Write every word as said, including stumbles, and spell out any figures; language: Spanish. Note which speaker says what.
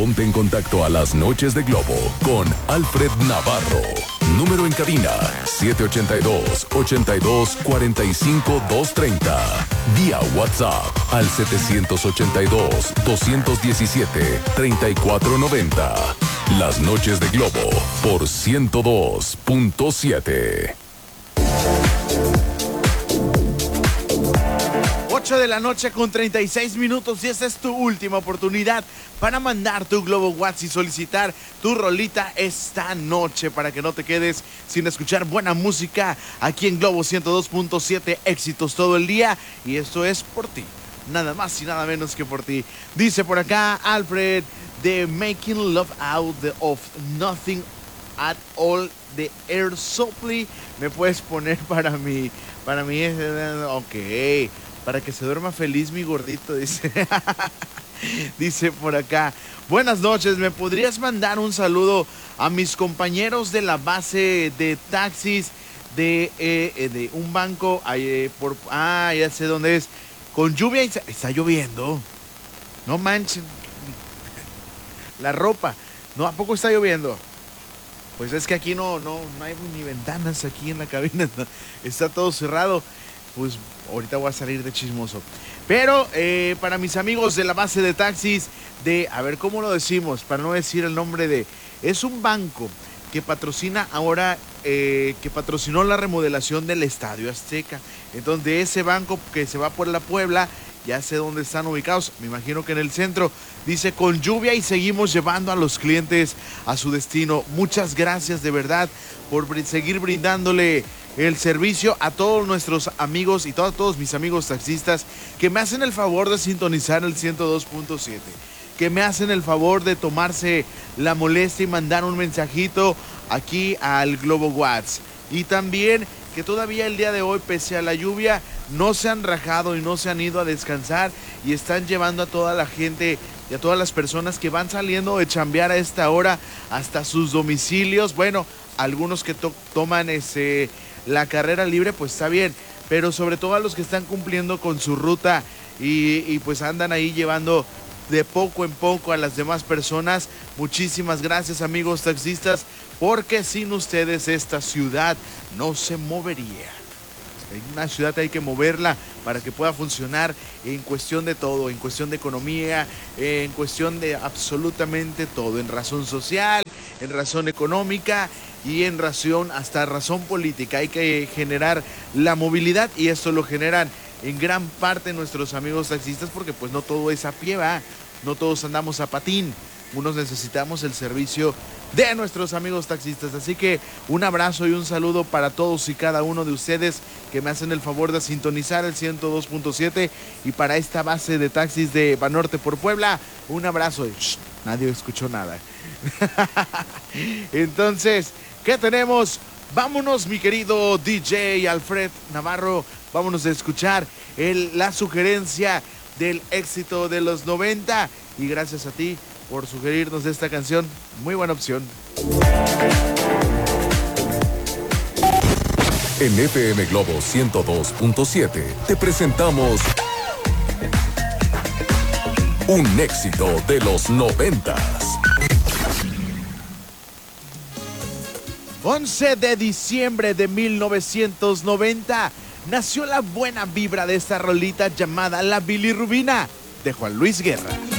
Speaker 1: Ponte en contacto a las noches de Globo con Alfred Navarro. Número en cabina siete ocho dos, ocho dos cuatro cinco, dos tres cero. Vía WhatsApp al siete ocho dos, dos uno siete, tres cuatro nueve cero. Las noches de Globo por ciento dos punto siete.
Speaker 2: ocho de la noche con treinta y seis minutos y esta es tu última oportunidad para mandar tu Globo WhatsApp y solicitar tu rolita esta noche para que no te quedes sin escuchar buena música aquí en Globo ciento dos punto siete, éxitos todo el día, y esto es por ti, nada más y nada menos que por ti. Dice por acá Alfred, de Making Love Out of Nothing at All de Air Supply, me puedes poner para mi, para mi, ok, para que se duerma feliz mi gordito, dice. Dice por acá, buenas noches, ¿me podrías mandar un saludo a mis compañeros de la base de taxis de, eh, de un banco? Eh, por, ah, ya sé dónde es. Con lluvia y está lloviendo. No manches. La ropa. No, ¿a poco está lloviendo? Pues es que aquí no, no, no hay ni ventanas aquí en la cabina. Está todo cerrado. Pues ahorita voy a salir de chismoso. Pero eh, para mis amigos de la base de taxis de, a ver, ¿cómo lo decimos? Para no decir el nombre de... Es un banco que patrocina ahora, eh, que patrocinó la remodelación del Estadio Azteca. Entonces, de ese banco que se va por la Puebla, ya sé dónde están ubicados, me imagino que en el centro. Dice, con lluvia y seguimos llevando a los clientes a su destino. Muchas gracias de verdad por seguir brindándole el servicio a todos nuestros amigos y todos, todos mis amigos taxistas que me hacen el favor de sintonizar el ciento dos punto siete, que me hacen el favor de tomarse la molestia y mandar un mensajito aquí al Globo WhatsApp. Y también que todavía el día de hoy, pese a la lluvia, no se han rajado y no se han ido a descansar y están llevando a toda la gente y a todas las personas que van saliendo de chambear a esta hora hasta sus domicilios. Bueno, algunos que to- toman ese... la carrera libre, pues está bien, pero sobre todo a los que están cumpliendo con su ruta y, y pues andan ahí llevando de poco en poco a las demás personas. Muchísimas gracias, amigos taxistas, porque sin ustedes esta ciudad no se movería. En una ciudad hay que moverla para que pueda funcionar en cuestión de todo, en cuestión de economía, en cuestión de absolutamente todo, en razón social, en razón económica y en razón, hasta razón política. Hay que generar la movilidad y esto lo generan en gran parte nuestros amigos taxistas, porque pues no todo es a pie, va, no todos andamos a patín. Unos necesitamos el servicio de nuestros amigos taxistas. Así que un abrazo y un saludo para todos y cada uno de ustedes que me hacen el favor de sintonizar el ciento dos punto siete. Y para esta base de taxis de Banorte por Puebla, un abrazo. Shh, nadie escuchó nada. Entonces, ¿qué tenemos? Vámonos, mi querido D J Alfred Navarro. Vámonos a escuchar el, la sugerencia del éxito de los noventa. Y gracias a ti por sugerirnos esta canción. Muy buena opción.
Speaker 1: En F M Globo ciento dos punto siete te presentamos un éxito de los noventas.
Speaker 2: once de diciembre de mil novecientos noventa nació la buena vibra de esta rolita llamada La Bilirrubina de Juan Luis Guerra.